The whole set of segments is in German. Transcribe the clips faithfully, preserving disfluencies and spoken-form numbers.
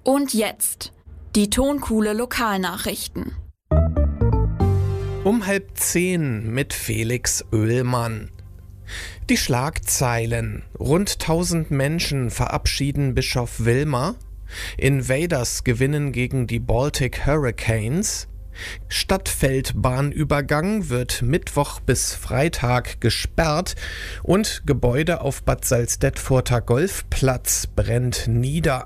Und jetzt die Tonkuhle Lokalnachrichten. Um halb zehn mit Felix Oehlmann. Die Schlagzeilen. Rund tausend Menschen verabschieden Bischof Wilmer. Invaders gewinnen gegen die Baltic Hurricanes. Stadtfeldbahnübergang wird Mittwoch bis Freitag gesperrt und Gebäude auf Bad Salzdetfurter Golfplatz brennt nieder.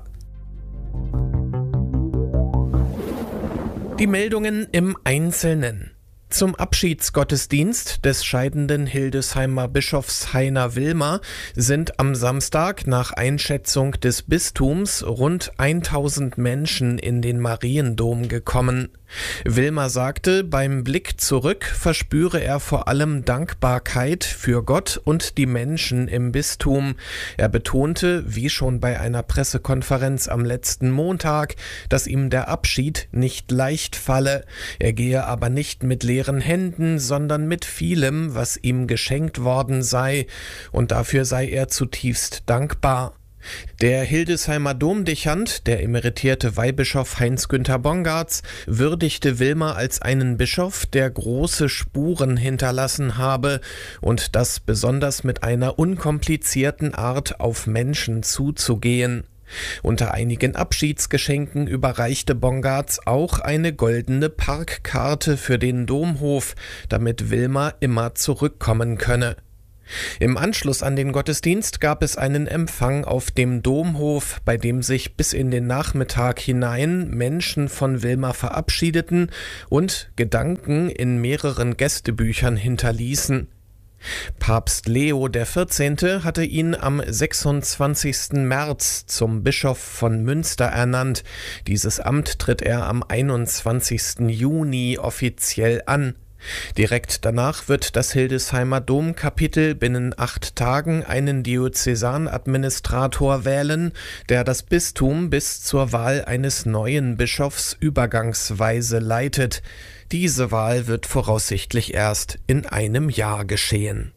Die Meldungen im Einzelnen. Zum Abschiedsgottesdienst des scheidenden Hildesheimer Bischofs Heiner Wilmer sind am Samstag nach Einschätzung des Bistums rund tausend Menschen in den Mariendom gekommen. Wilmer sagte, beim Blick zurück verspüre er vor allem Dankbarkeit für Gott und die Menschen im Bistum. Er betonte, wie schon bei einer Pressekonferenz am letzten Montag, dass ihm der Abschied nicht leicht falle. Er gehe aber nicht mit leeren Händen, sondern mit vielem, was ihm geschenkt worden sei, und dafür sei er zutiefst dankbar. Der Hildesheimer Domdechant, der emeritierte Weihbischof Heinz-Günther Bongartz, würdigte Wilmer als einen Bischof, der große Spuren hinterlassen habe und das besonders mit einer unkomplizierten Art auf Menschen zuzugehen. Unter einigen Abschiedsgeschenken überreichte Bongartz auch eine goldene Parkkarte für den Domhof, damit Wilmer immer zurückkommen könne. Im Anschluss an den Gottesdienst gab es einen Empfang auf dem Domhof, bei dem sich bis in den Nachmittag hinein Menschen von Wilmer verabschiedeten und Gedanken in mehreren Gästebüchern hinterließen. Papst Leo der vierzehnte hatte ihn am sechsundzwanzigsten März zum Bischof von Münster ernannt. Dieses Amt tritt er am einundzwanzigsten Juni offiziell an. Direkt danach wird das Hildesheimer Domkapitel binnen acht Tagen einen Diözesanadministrator wählen, der das Bistum bis zur Wahl eines neuen Bischofs übergangsweise leitet. Diese Wahl wird voraussichtlich erst in einem Jahr geschehen.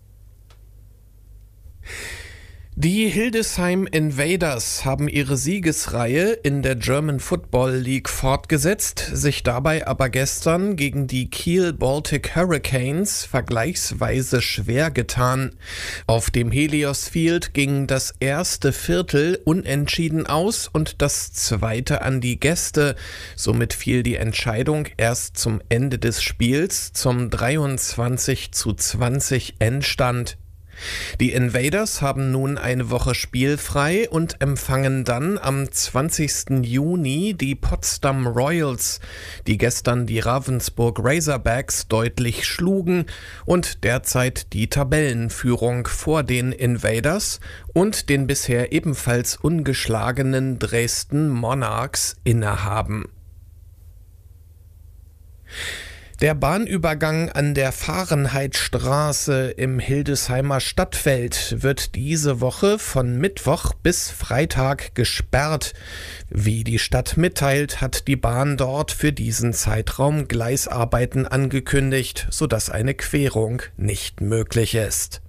Die Hildesheim Invaders haben ihre Siegesreihe in der German Football League fortgesetzt, sich dabei aber gestern gegen die Kiel Baltic Hurricanes vergleichsweise schwer getan. Auf dem Helios Field ging das erste Viertel unentschieden aus und das zweite an die Gäste. Somit fiel die Entscheidung erst zum Ende des Spiels zum dreiundzwanzig zu zwanzig Endstand. Die Invaders haben nun eine Woche spielfrei und empfangen dann am zwanzigsten Juni die Potsdam Royals, die gestern die Ravensburg Razorbacks deutlich schlugen und derzeit die Tabellenführung vor den Invaders und den bisher ebenfalls ungeschlagenen Dresden Monarchs innehaben. Der Bahnübergang an der Fahrenheitstraße im Hildesheimer Stadtfeld wird diese Woche von Mittwoch bis Freitag gesperrt. Wie die Stadt mitteilt, hat die Bahn dort für diesen Zeitraum Gleisarbeiten angekündigt, sodass eine Querung nicht möglich ist.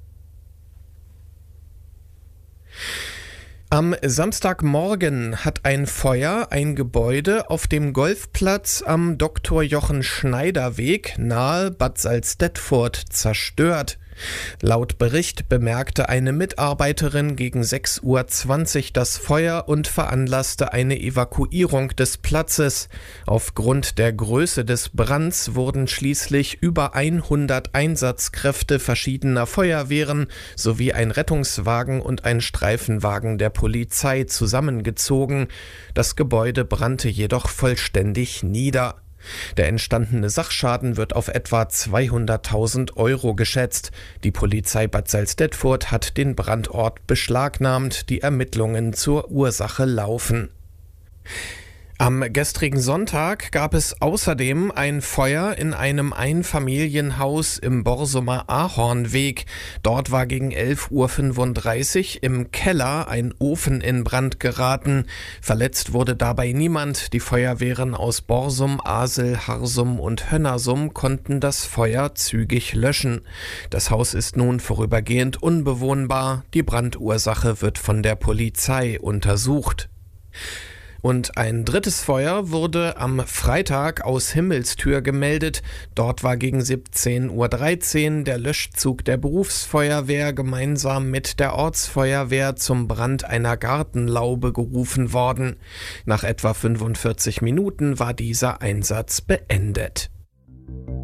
Am Samstagmorgen hat ein Feuer ein Gebäude auf dem Golfplatz am Doktor Jochen Schneider Weg nahe Bad Salzdetfurt zerstört. Laut Bericht bemerkte eine Mitarbeiterin gegen sechs Uhr zwanzig das Feuer und veranlasste eine Evakuierung des Platzes. Aufgrund der Größe des Brands wurden schließlich über hundert Einsatzkräfte verschiedener Feuerwehren sowie ein Rettungswagen und ein Streifenwagen der Polizei zusammengezogen. Das Gebäude brannte jedoch vollständig nieder. Der entstandene Sachschaden wird auf etwa zweihunderttausend Euro geschätzt. Die Polizei Bad Salzdetfurt hat den Brandort beschlagnahmt. Die Ermittlungen zur Ursache laufen. Am gestrigen Sonntag gab es außerdem ein Feuer in einem Einfamilienhaus im Borsumer Ahornweg. Dort war gegen elf Uhr fünfunddreißig im Keller ein Ofen in Brand geraten. Verletzt wurde dabei niemand. Die Feuerwehren aus Borsum, Asel, Harsum und Hönnersum konnten das Feuer zügig löschen. Das Haus ist nun vorübergehend unbewohnbar. Die Brandursache wird von der Polizei untersucht. Und ein drittes Feuer wurde am Freitag aus Himmelstür gemeldet. Dort war gegen siebzehn Uhr dreizehn der Löschzug der Berufsfeuerwehr gemeinsam mit der Ortsfeuerwehr zum Brand einer Gartenlaube gerufen worden. Nach etwa fünfundvierzig Minuten war dieser Einsatz beendet.